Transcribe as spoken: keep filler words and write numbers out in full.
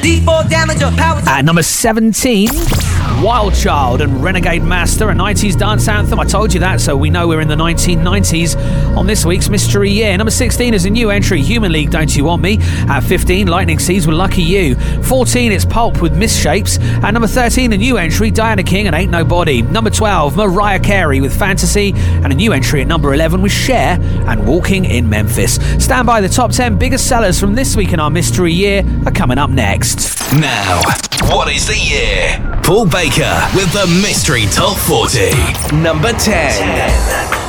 D four damage or power. At number seventeen, Wild Child and Renegade Master, a nineties dance anthem. I told you that, so we know we're in the nineteen nineties on this week's Mystery Year. Number sixteen is a new entry, Human League, Don't You Want Me. At fifteen, Lightning Seeds with Lucky You. fourteen, it's Pulp with Misshapes. At number thirteen, a new entry, Diana King and Ain't Nobody. Number twelve, Mariah Carey with Fantasy. And a new entry at number eleven with Cher and Walking in Memphis. Stand by, the top ten biggest sellers from this week in our Mystery Year are coming up next. Now, what is the year? Paul Baker with the Mystery Top forty. Number ten.